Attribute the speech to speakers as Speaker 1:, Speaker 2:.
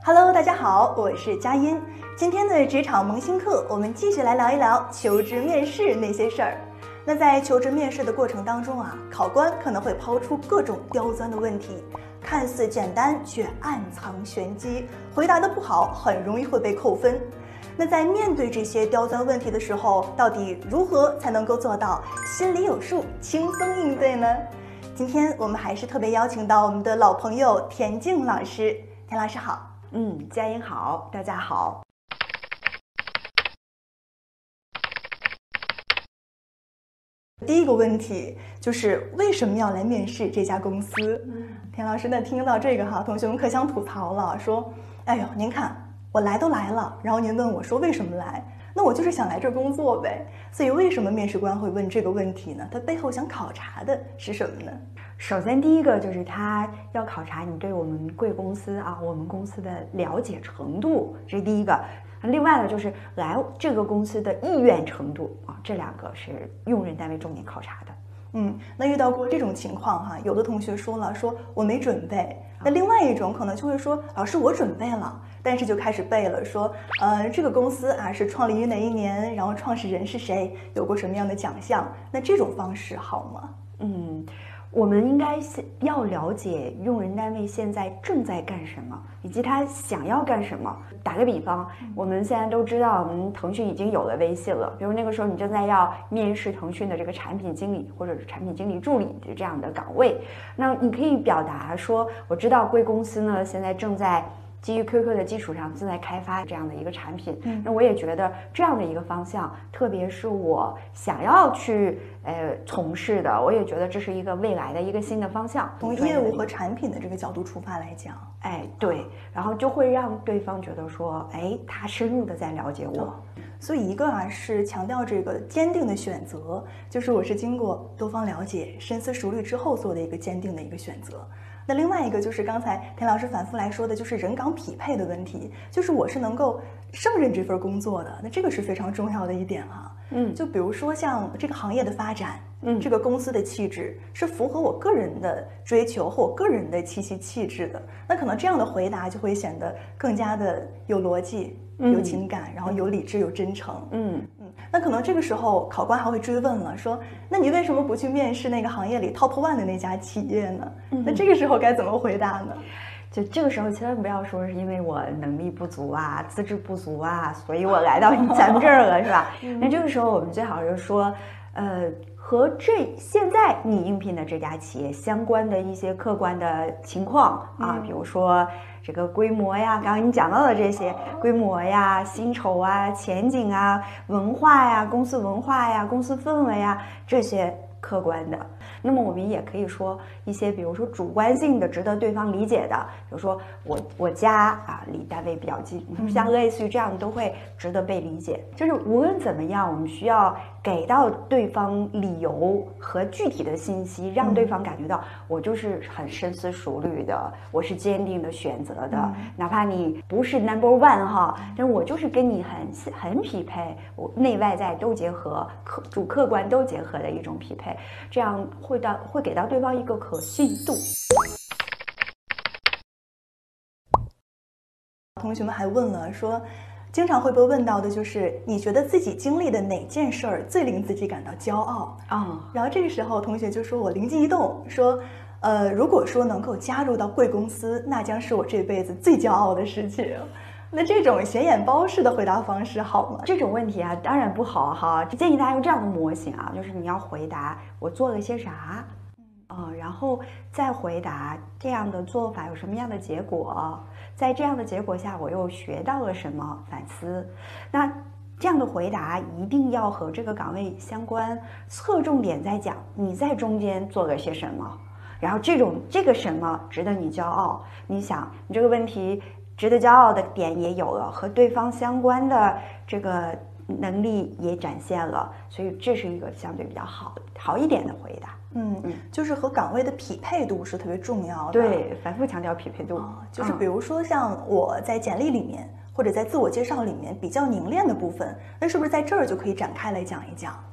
Speaker 1: Hello， 大家好，我是佳音。今天的职场萌新课，我们继续来聊一聊求职面试那些事儿。那在求职面试的过程当中啊，考官可能会抛出各种刁钻的问题，看似简单却暗藏玄机，回答的不好很容易会被扣分。那在面对这些刁钻问题的时候，到底如何才能够做到心里有数，轻松应对呢？今天我们还是特别邀请到我们的老朋友田静老师。田老师好。
Speaker 2: 佳音好，大家好。
Speaker 1: 第一个问题就是为什么要来面试这家公司？田老师，那听到这个哈，同学们可想吐槽了，说：“哎呦，您看我来都来了，然后您问我说为什么来？那我就是想来这儿工作呗。”所以为什么面试官会问这个问题呢？他背后想考察的是什么呢？
Speaker 2: 首先，第一个就是他要考察你对我们贵公司啊，我们公司的了解程度，这是第一个。另外呢，就是来这个公司的意愿程度啊，这两个是用人单位重点考察的。
Speaker 1: 那遇到过这种情况哈，有的同学说了，说我没准备。那另外一种可能就会说，老师我准备了，但是就开始背了，说这个公司啊是创立于哪一年，然后创始人是谁，有过什么样的奖项。那这种方式好吗？
Speaker 2: 我们应该要了解用人单位现在正在干什么，以及他想要干什么。打个比方，我们现在都知道，我们腾讯已经有了微信了。比如那个时候你正在要面试腾讯的这个产品经理或者是产品经理助理的这样的岗位，那你可以表达说，我知道贵公司呢现在正在基于 QQ 的基础上正在开发这样的一个产品，那我也觉得这样的一个方向，特别是我想要去从事的，我也觉得这是一个未来的一个新的方向。
Speaker 1: 从业务和产品的这个角度出发来讲，
Speaker 2: 对，然后就会让对方觉得说，他深入的在了解我。
Speaker 1: 所以一个是强调这个坚定的选择，就是我是经过多方了解、深思熟虑之后做的一个坚定的一个选择。那另外一个就是刚才田老师反复来说的，就是人岗匹配的问题，就是我是能够胜任这份工作的，那这个是非常重要的一点哈。就比如说像这个行业的发展，这个公司的气质是符合我个人的追求和我个人的气质的，那可能这样的回答就会显得更加的有逻辑、有情感，然后有理智、有真诚。那可能这个时候考官还会追问了，说那你为什么不去面试那个行业里 top 1的那家企业呢？那这个时候该怎么回答呢？
Speaker 2: 就这个时候千万不要说是因为我能力不足啊、资质不足啊，所以我来到咱们这儿了，是吧？那这个时候我们最好是说，和现在你应聘的这家企业相关的一些客观的情况啊，比如说这个规模呀，刚刚你讲到的这些规模呀、薪酬啊、前景啊、文化呀、公司文化呀、公司氛围啊，这些客观的。那么我们也可以说一些，比如说主观性的、值得对方理解的，比如说我家啊离单位比较近，像类似于这样都会值得被理解。就是无论怎么样，我们需要给到对方理由和具体的信息，让对方感觉到我就是很深思熟虑的，我是坚定的选择的，哪怕你不是 No.1 哈，但是我就是跟你很匹配，我内外在都结合，主客观都结合的一种匹配，这样会给到对方一个可信度。
Speaker 1: 同学们还问了说，经常会被问到的就是你觉得自己经历的哪件事儿最令自己感到骄傲然后这个时候同学就说，我灵机一动说，如果说能够加入到贵公司，那将是我这辈子最骄傲的事情。那这种显眼包式的回答方式好吗？
Speaker 2: 这种问题啊，当然不好哈。建议大家用这样的模型啊，就是你要回答我做了些啥，然后再回答这样的做法有什么样的结果，在这样的结果下我又学到了什么，反思。那这样的回答一定要和这个岗位相关，侧重点在讲你在中间做了些什么，然后这个什么值得你骄傲。你想，你这个问题值得骄傲的点也有了，和对方相关的这个能力也展现了，所以这是一个相对比较好一点的回答。
Speaker 1: 就是和岗位的匹配度是特别重要的。
Speaker 2: 对，反复强调匹配度。
Speaker 1: 就是比如说像我在简历里面或者在自我介绍里面比较凝练的部分，那是不是在这儿就可以展开来讲一讲？